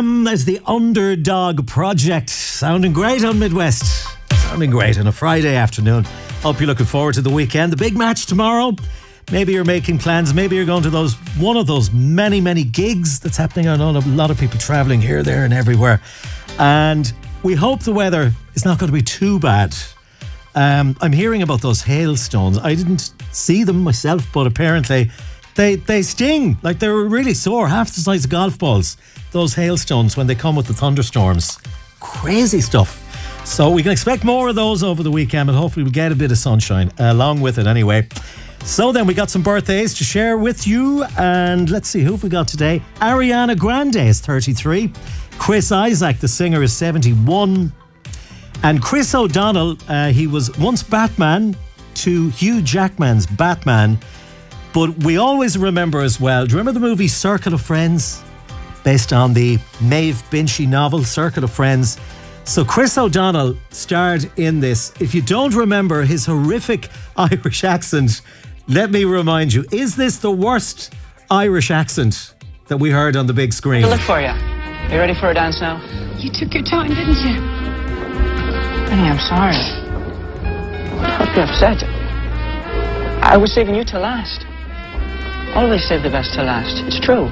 Jam. There's the Underdog Project. Sounding great on Midwest. Sounding great on a Friday afternoon. Hope you're looking forward to the weekend. The big match tomorrow. Maybe you're making plans. Maybe you're going to one of those many gigs that's happening. I know a lot of people travelling here, there and everywhere. And we hope the weather is not going to be too bad. I'm hearing about those hailstones. I didn't see them myself, but apparently they sting. Like, they're really sore, half the size of golf balls, those hailstones, when they come with the thunderstorms. Crazy stuff. So we can expect more of those over the weekend, and hopefully we'll get a bit of sunshine along with it anyway. So then we got some birthdays to share with you, and let's see who have we got today. Ariana Grande is 33. Chris Isaak, the singer, is 71. And Chris O'Donnell, he was once Batman to Hugh Jackman's Batman. But we always remember as well, do you remember the movie Circle of Friends? Based on the Maeve Binchy novel, Circle of Friends. So Chris O'Donnell starred in this. If you don't remember his horrific Irish accent, let me remind you, is this the worst Irish accent that we heard on the big screen? I'll look for you. Are you ready for a dance now? You took your time, didn't you? Penny, I'm sorry. Don't be upset. I was saving you till last. Always save the best till last. It's true.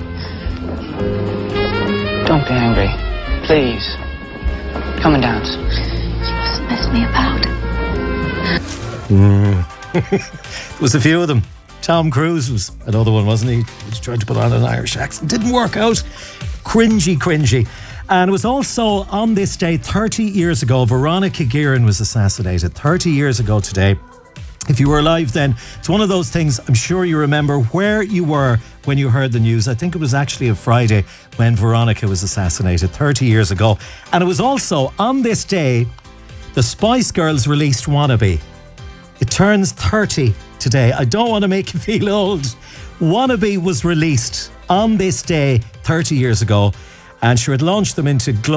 Don't be angry. Please. Come and dance. You mustn't mess me about. There was a few of them. Tom Cruise was another one, wasn't he? He was trying to put on an Irish accent. Didn't work out. Cringy. And it was also on this day 30 years ago, Veronica Guerin was assassinated. 30 years ago today. If you were alive then, it's one of those things, I'm sure you remember where you were when you heard the news. I think it was actually a Friday when Veronica was assassinated 30 years ago. And it was also on this day, the Spice Girls released Wannabe. It turns 30 today. I don't want to make you feel old. Wannabe was released on this day 30 years ago. And sure, it launched them into